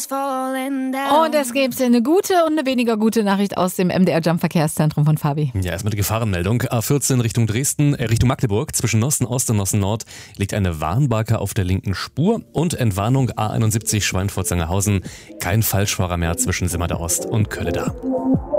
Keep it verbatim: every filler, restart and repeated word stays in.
Und es gibt eine gute und eine weniger gute Nachricht aus dem M D R Jump Verkehrszentrum von Fabi. Ja, erstmal die Gefahrenmeldung. A vierzehn Richtung Dresden, äh, Richtung Magdeburg, zwischen Nossen Ost und Nossen Nord liegt eine Warnbarke auf der linken Spur und Entwarnung A einundsiebzig Schweinfurt-Sangerhausen. Kein Falschfahrer mehr zwischen Simmerda Ost und Kölle da.